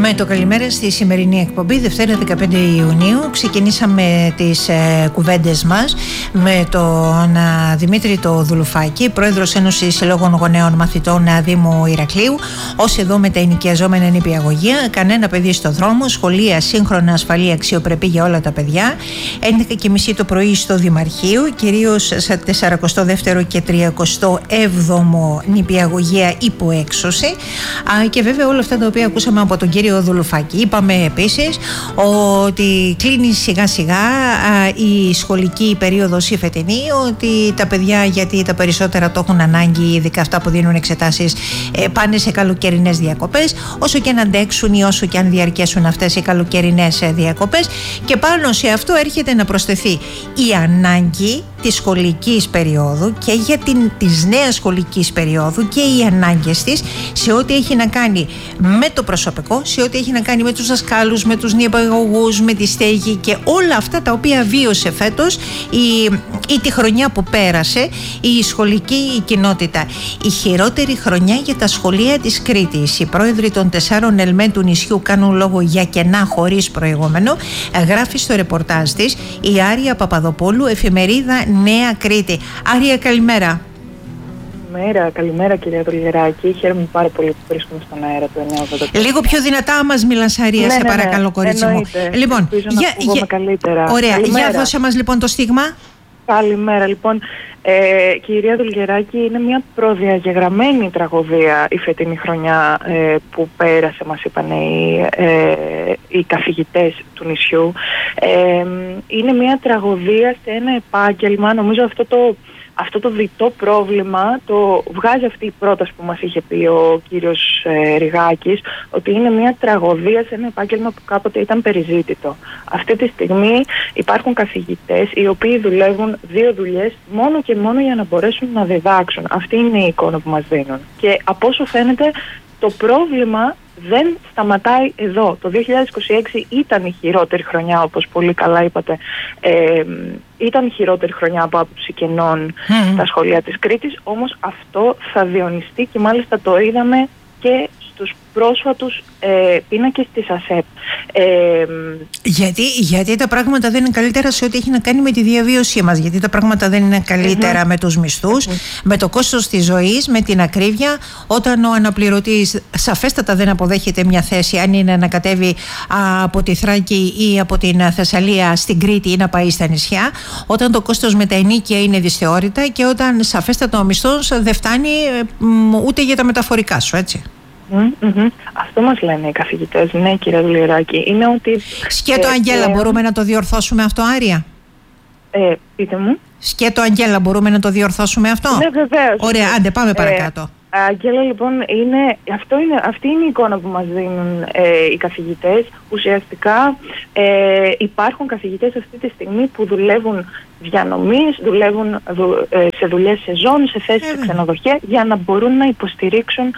Με το καλημέρα στη σημερινή εκπομπή, Δευτέρα 15 Ιουνίου. Ξεκινήσαμε τις κουβέντες μας με τον Δημήτρη το Δουλουφάκη, πρόεδρος Ένωσης Συλλόγων Γονέων Μαθητών Δήμου Ηρακλείου. Ως εδώ με τα ενοικιαζόμενα νηπιαγωγεία, κανένα παιδί στο δρόμο, σχολεία σύγχρονα, ασφαλή, αξιοπρεπή για όλα τα παιδιά. 11:30 το πρωί στο Δημαρχείο, κυρίως σε 42ο και 37ο νηπιαγωγεία υπό έξωση. Και βέβαια όλα αυτά τα οποία ακούσαμε από τον κύριο Δουλουφάκη. Είπαμε επίσης ότι κλείνει σιγά σιγά η σχολική περίοδος η φετινή, ότι τα παιδιά, γιατί τα περισσότερα το έχουν ανάγκη, ειδικά αυτά που δίνουν εξετάσεις, πάνε σε καλοκαιρινές διακοπές, όσο και αν αντέξουν ή όσο και αν διαρκέσουν αυτές οι καλοκαιρινές διακοπές. Και πάνω σε αυτό έρχεται να προσθεθεί η ανάγκη της σχολικής περίοδου και για της νέας σχολικής περίοδου και οι ανάγκες της σε ό,τι έχει να κάνει με το προσωπικό, σε ό,τι έχει να κάνει με τους δασκάλους, με τους νηπιαγωγούς, με τη στέγη και όλα αυτά τα οποία βίωσε φέτος ή τη χρονιά που πέρασε η σχολική κοινότητα. Η χειρότερη χρονιά για τα σχολεία της Κρήτης. Οι πρόεδροι των 4 ΕΛΜΕ του νησιού κάνουν λόγο για κενά χωρίς προηγούμενο. Γράφει στο ρεπορτάζ της η Άρια Παπαδοπούλου, εφημερίδα Νέα Κρήτη. Άρια, καλημέρα. Καλημέρα κυρία Δουλγεράκη. Χαίρομαι πάρα πολύ που βρίσκομαι στον αέρα του 980. Λίγο πιο δυνατά μας μιλάς, Άρια, σε παρακαλώ, κορίτσι μου. Λοιπόν, καλύτερα. Ωραία, καλημέρα. Για δώσε μας λοιπόν το στίγμα. Καλημέρα. Λοιπόν, κυρία Δουλγεράκη, είναι μια προδιαγεγραμμένη τραγωδία η φετινή χρονιά που πέρασε, μας είπαν οι καθηγητές του νησιού. Είναι μια τραγωδία σε ένα επάγγελμα. Νομίζω αυτό το διτό πρόβλημα το βγάζει αυτή η πρόταση που μας είχε πει ο κύριος Ριγάκης, ότι είναι μια τραγωδία σε ένα επάγγελμα που κάποτε ήταν περιζήτητο. Αυτή τη στιγμή υπάρχουν καθηγητές οι οποίοι δουλεύουν 2 δουλειές μόνο και μόνο για να μπορέσουν να διδάξουν. Αυτή είναι η εικόνα που μας δίνουν. Και από όσο φαίνεται το πρόβλημα δεν σταματάει εδώ. Το 2026 ήταν η χειρότερη χρονιά, όπως πολύ καλά είπατε. Ήταν η χειρότερη χρονιά από άποψη κενών στα σχολεία της Κρήτης, όμως αυτό θα διονυστεί και μάλιστα το είδαμε και στους πρόσφατους πίνακες της ΑΣΕΠ. Γιατί τα πράγματα δεν είναι καλύτερα σε ό,τι έχει να κάνει με τη διαβίωσή μας, γιατί τα πράγματα δεν είναι καλύτερα με τους μισθούς, με το κόστος της ζωής, με την ακρίβεια, όταν ο αναπληρωτής σαφέστατα δεν αποδέχεται μια θέση, αν είναι να κατέβει από τη Θράκη ή από την Θεσσαλία στην Κρήτη ή να πάει στα νησιά, όταν το κόστος με τα ενίκια είναι δυσθεώρητα και όταν σαφέστατα ο μισθός δεν φτάνει ούτε για τα μεταφορικά σου, έτσι. Αυτό μας λένε οι καθηγητές, ναι, κύριε Δουλγεράκη. Είναι ότι. Σκέτο Αγγέλα, μπορούμε να το διορθώσουμε αυτό, Άρια? Πείτε μου. Σκέτο Αγγέλα, μπορούμε να το διορθώσουμε αυτό? Ναι, βεβαίως. Ωραία, άντε πάμε παρακάτω. Αγγέλα, λοιπόν, αυτή είναι η εικόνα που μας δίνουν οι καθηγητές. Ουσιαστικά υπάρχουν καθηγητές αυτή τη στιγμή που δουλεύουν διανομής, δουλεύουν σε δουλειές σεζόν, σε θέσεις σε ξενοδοχεία, για να μπορούν να υποστηρίξουν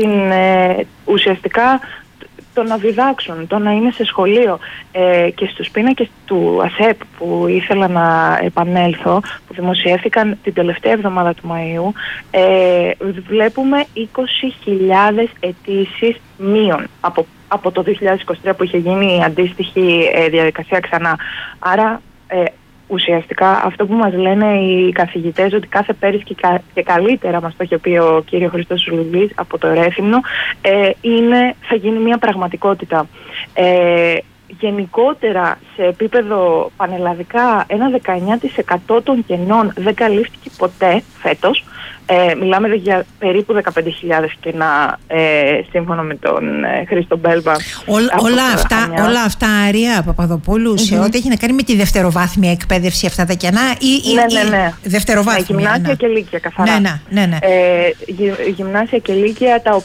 ουσιαστικά το να διδάξουν, το να είναι σε σχολείο. Και στους πίνακες του ΑΣΕΠ που ήθελα να επανέλθω, που δημοσιεύθηκαν την τελευταία εβδομάδα του Μαΐου, βλέπουμε 20.000 αιτήσεις μείον από το 2023 που είχε γίνει η αντίστοιχη διαδικασία ξανά. Άρα ουσιαστικά αυτό που μας λένε οι καθηγητές, ότι κάθε πέρυσι και καλύτερα, μας το είχε πει ο κύριο Χριστός Σουλουβής από το Ρέθυμνο, θα γίνει μια πραγματικότητα. Γενικότερα σε επίπεδο πανελλαδικά ένα 19% των κενών δεν καλύφθηκε ποτέ φέτος. Μιλάμε για περίπου 15.000 κενά σύμφωνα με τον Χρήστο Μπέλβα. Όλα αυτά, Άρια Παπαδοπούλου, σε ό,τι έχει να κάνει με τη δευτεροβάθμια εκπαίδευση, αυτά τα κενά ναι. Δευτεροβάθμια. Γυμνάσια και λύκεια, καθαρά. Ναι. Γυμνάσια και λύκεια, τα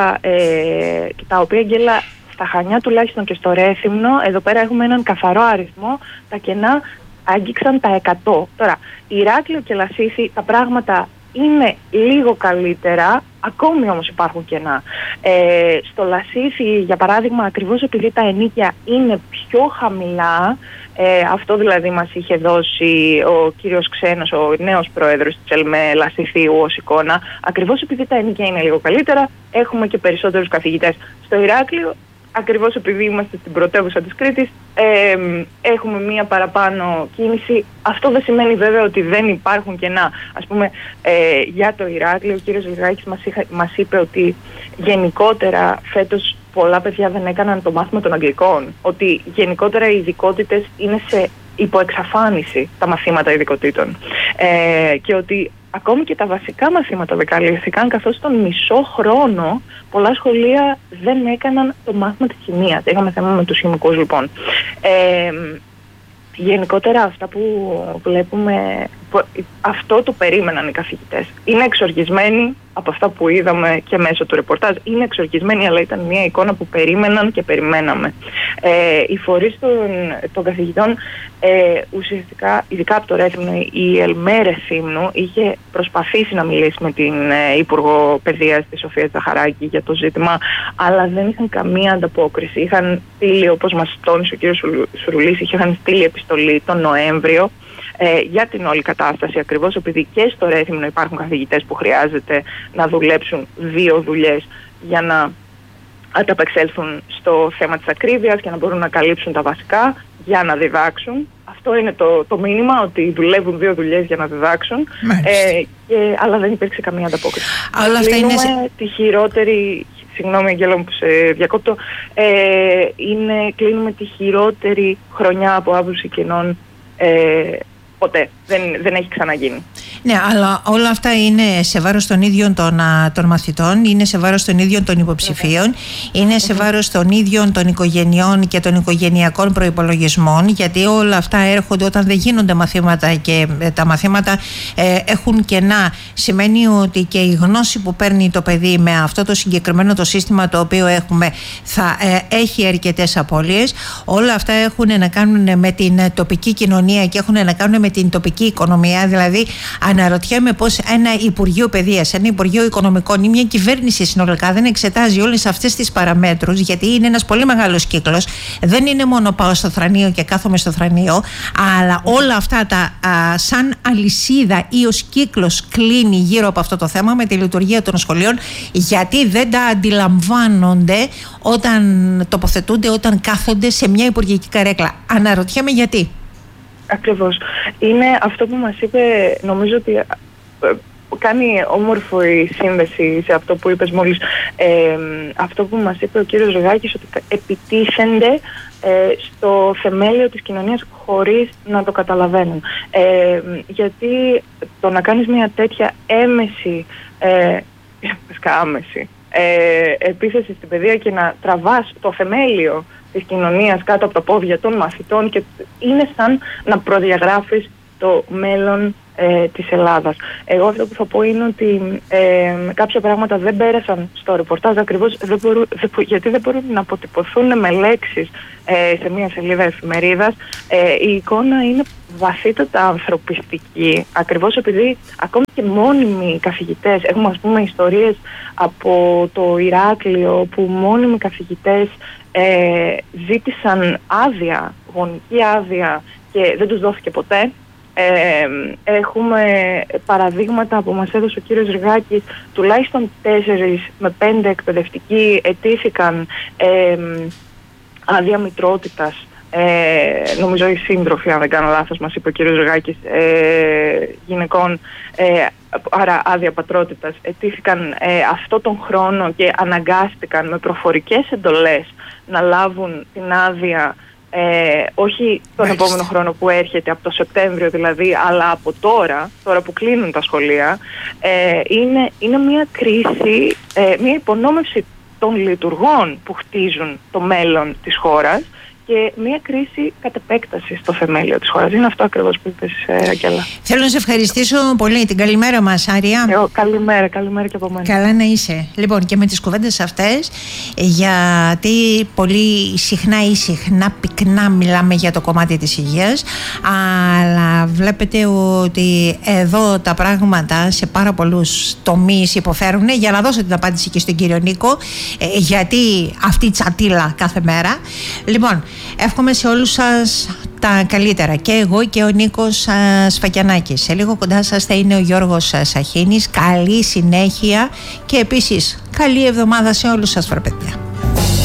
οποία Αγγέλα, στα Χανιά τουλάχιστον και στο Ρέθυμνο, εδώ πέρα έχουμε έναν καθαρό αριθμό, τα κενά άγγιξαν τα 100. Τώρα, Ηράκλειο και Λασίθι τα πράγματα είναι λίγο καλύτερα, ακόμη όμως υπάρχουν κενά. Στο Λασίθι, για παράδειγμα, ακριβώς επειδή τα ενοίκια είναι πιο χαμηλά, αυτό δηλαδή μας είχε δώσει ο κύριος Ξένος, ο νέος πρόεδρος της ΕΛΜΕ Λασιθίου ως εικόνα, ακριβώς επειδή τα ενοίκια είναι λίγο καλύτερα, έχουμε και περισσότερους καθηγητές. Στο Ηράκλειο ακριβώς επειδή είμαστε στην πρωτεύουσα της Κρήτης, έχουμε μία παραπάνω κίνηση. Αυτό δεν σημαίνει βέβαια ότι δεν υπάρχουν κενά. Ας πούμε, για το Ηράκλειο, ο κύριος Λιγάκης μας είπε ότι γενικότερα φέτος πολλά παιδιά δεν έκαναν το μάθημα των αγγλικών. Ότι γενικότερα οι ειδικότητες είναι σε υποεξαφάνιση, τα μαθήματα ειδικοτήτων. Και ότι ακόμη και τα βασικά μαθήματα δεν καλύφθηκαν, καθώς τον μισό χρόνο πολλά σχολεία δεν έκαναν το μάθημα της χημείας. Είχαμε θέμα με τους χημικούς λοιπόν. Γενικότερα αυτά που βλέπουμε, αυτό το περίμεναν οι καθηγητές. Είναι εξοργισμένοι από αυτά που είδαμε και μέσω του ρεπορτάζ. Είναι εξοργισμένοι, αλλά ήταν μια εικόνα που περίμεναν και περιμέναμε. Οι φορείς των καθηγητών, ουσιαστικά, ειδικά από το Ρέθυμνο, η Ελμέρε Θύμνου είχε προσπαθήσει να μιλήσει με την Υπουργό Παιδείας, τη Σοφία Ζαχαράκη, για το ζήτημα, αλλά δεν είχαν καμία ανταπόκριση. Είχαν στείλει, όπως μας τόνισε ο κ. Σουρουλής, είχαν στείλει επιστολή τον Νοέμβριο για την όλη κατάσταση, ακριβώς επειδή και στο Ρέθυμνο υπάρχουν καθηγητές που χρειάζεται να δουλέψουν 2 δουλειές για να ανταπεξέλθουν στο θέμα της ακρίβειας και να μπορούν να καλύψουν τα βασικά για να διδάξουν. Αυτό είναι το μήνυμα, ότι δουλεύουν 2 δουλειές για να διδάξουν, αλλά δεν υπήρξε καμία ανταπόκριση. Αλλά αυτά είναι τη χειρότερη... Συγγνώμη, Αγγέλα μου, που σε διακόπτω. Κλείνουμε τη χειρότερη χρονιά από άποψη κενών ποτέ. Δεν έχει ξαναγίνει. Ναι, αλλά όλα αυτά είναι σε βάρος των ίδιων των μαθητών, είναι σε βάρος των ίδιων των υποψηφίων, είναι σε βάρος των ίδιων των οικογενειών και των οικογενειακών προϋπολογισμών, γιατί όλα αυτά έρχονται όταν δεν γίνονται μαθήματα και τα μαθήματα έχουν κενά. Σημαίνει ότι και η γνώση που παίρνει το παιδί με αυτό το συγκεκριμένο το σύστημα το οποίο έχουμε θα έχει αρκετές απώλειες. Όλα αυτά έχουν να κάνουν με την τοπική κοινωνία και έχουν να κάνουν με την τοπική οικονομία. Δηλαδή, αναρωτιέμαι πώς ένα Υπουργείο Παιδείας, ένα Υπουργείο Οικονομικών ή μια κυβέρνηση συνολικά δεν εξετάζει όλες αυτές τις παραμέτρους, γιατί είναι ένας πολύ μεγάλος κύκλος. Δεν είναι μόνο πάω στο θρανείο και κάθομαι στο θρανείο, αλλά όλα αυτά σαν αλυσίδα ή ως κύκλος κλείνει γύρω από αυτό το θέμα με τη λειτουργία των σχολείων, γιατί δεν τα αντιλαμβάνονται όταν τοποθετούνται, όταν κάθονται σε μια υπουργική καρέκλα. Αναρωτιέμαι γιατί. Ακριβώς. Είναι αυτό που μας είπε, νομίζω ότι κάνει όμορφο η σύνδεση σε αυτό που είπες μόλις. Αυτό που μας είπε ο κύριος Ρεγάκης, ότι επιτίθενται στο θεμέλιο της κοινωνίας χωρίς να το καταλαβαίνουν. Γιατί το να κάνεις μια τέτοια άμεση επίθεση στην παιδεία και να τραβάς το θεμέλιο της κοινωνίας κάτω από τα πόδια των μαθητών, και είναι σαν να προδιαγράφεις το μέλλον της Ελλάδας. Εγώ αυτό που θα πω είναι ότι κάποια πράγματα δεν πέρασαν στο ρεπορτάζ ακριβώς γιατί δεν μπορούν να αποτυπωθούν με λέξεις σε μια σελίδα εφημερίδας. Η εικόνα είναι βαθύτατα ανθρωπιστική, ακριβώς επειδή ακόμη και μόνιμοι καθηγητές, έχουμε ας πούμε ιστορίες από το Ηράκλειο που μόνιμοι καθηγητές ζήτησαν άδεια, γονική άδεια, και δεν τους δόθηκε ποτέ. Έχουμε παραδείγματα που μας έδωσε ο κύριος Ριγάκης, τουλάχιστον 4 με 5 εκπαιδευτικοί αιτήθηκαν άδεια μητρότητας, νομίζω οι σύντροφοι, αν δεν κάνω λάθος, μας είπε ο κύριος Ριγάκης, γυναικών, άρα άδεια πατρότητας, αιτήθηκαν αυτό τον χρόνο και αναγκάστηκαν με προφορικές εντολές να λάβουν την άδεια, όχι τον επόμενο χρόνο που έρχεται, από το Σεπτέμβριο δηλαδή, αλλά από τώρα που κλείνουν τα σχολεία. Είναι μια κρίση, μια υπονόμευση των λειτουργών που χτίζουν το μέλλον της χώρας και μια κρίση κατ' επέκταση στο θεμέλιο της χώρας. Είναι αυτό ακριβώς που είπες, Αγγέλα. Θέλω να σε ευχαριστήσω πολύ. Την καλημέρα μας, Άρια. Καλημέρα και από μένα. Καλά να είσαι. Λοιπόν, και με τις κουβέντες αυτές, γιατί πολύ συχνά πυκνά μιλάμε για το κομμάτι της υγείας, αλλά βλέπετε ότι εδώ τα πράγματα σε πάρα πολλούς τομείς υποφέρουν. Για να δώσω την απάντηση και στον κύριο Νίκο, γιατί αυτή η τσατίλα κάθε μέρα. Λοιπόν, εύχομαι σε όλους σας τα καλύτερα, και εγώ και ο Νίκος Σφακιανάκης. Σε λίγο κοντά σας θα είναι ο Γιώργος Σαχίνης. Καλή συνέχεια και επίσης καλή εβδομάδα σε όλους σας, παιδιά.